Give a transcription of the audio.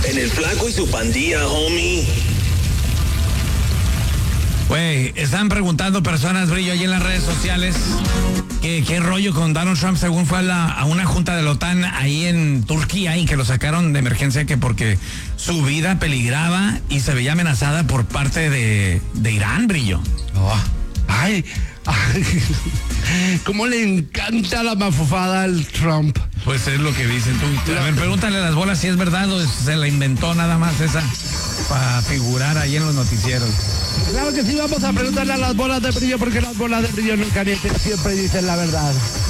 en el Flaco y su pandilla, homie. Güey, están preguntando personas, Brillo, ahí en las redes sociales, qué rollo con Donald Trump, según fue a una junta de la OTAN ahí en Turquía y que lo sacaron de emergencia que porque su vida peligraba y se veía amenazada por parte de Irán, Brillo. Oh. Ay, cómo le encanta la mafufada al Trump. Pues es lo que dicen tú. A ver, pregúntale a las bolas si es verdad o se la inventó nada más esa para figurar ahí en los noticieros. Claro que sí, vamos a preguntarle a las bolas de brillo porque las bolas de brillo nunca mienten, siempre dicen la verdad.